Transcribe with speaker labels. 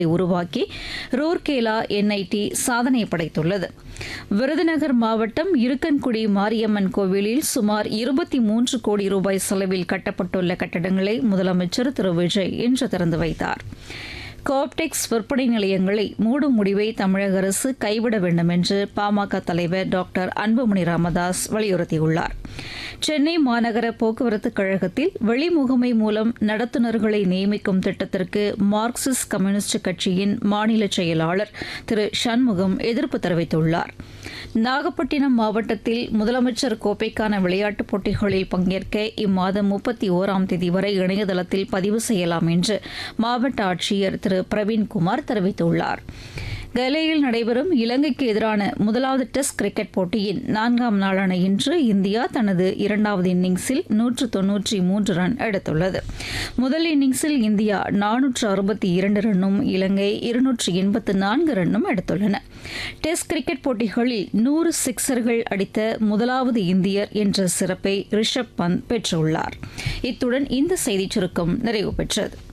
Speaker 1: உருவாக்கி ரூர்கேலா என்ஐடி சாதனை படைத்துள்ளது. விருதுநகர் மாவட்டம் இருக்கன்குடி மாரியம்மன் கோவிலில் சுமார் 23 கோடி ரூபாய் செலவில் கட்டப்பட்டுள்ள கட்டடங்களை முதலமைச்சர் திரு விஜய் இன்று திறந்து வைத்தார். கோப்டெக்ஸ் விற்பனை நிலையங்களை மூடும் முடிவை தமிழக அரசு கைவிட வேண்டும் என்று பாமக தலைவர் டாக்டர் அன்புமணி ராமதாஸ் வலியுறுத்தியுள்ளார். சென்னை மாநகர போக்குவரத்து கழகத்தில் வெளிமுகமை மூலம் நடத்துனர்களை நியமிக்கும் திட்டத்திற்கு மார்க்சிஸ்ட் கம்யூனிஸ்ட் கட்சியின் மாநில செயலாளர் திரு சண்முகம் எதிர்ப்பு தெரிவித்துள்ளார். நாகப்பட்டினம் மாவட்டத்தில் முதலமைச்சர் கோப்பைக்கான விளையாட்டுப் போட்டிகளில் பங்கேற்க இம்மாதம் 31ஆம் தேதி வரை இணையதளத்தில் பதிவு செய்யலாம் என்று மாவட்ட ஆட்சியர் திரு பிரவீன்குமார் தெரிவித்துள்ளார். கலேயில் நடைபெறும் இலங்கைக்கு எதிரான முதலாவது டெஸ்ட் கிரிக்கெட் போட்டியின் 4ஆம் நாளான இன்று இந்தியா தனது 2வது இன்னிங்ஸில் 193 ரன் எடுத்துள்ளது. முதல் இன்னிங்ஸில் இந்தியா 462 ரன்னும் இலங்கை 284 ரன்னும் எடுத்துள்ளன. டெஸ்ட் கிரிக்கெட் போட்டிகளில் 100 சிக்சர்கள் அடித்த முதலாவது இந்தியர் என்ற சிறப்பை ரிஷப் பந்த் பெற்றுள்ளார். இத்துடன் இந்த செய்திச் சுருக்கம் நிறைவு பெற்றது.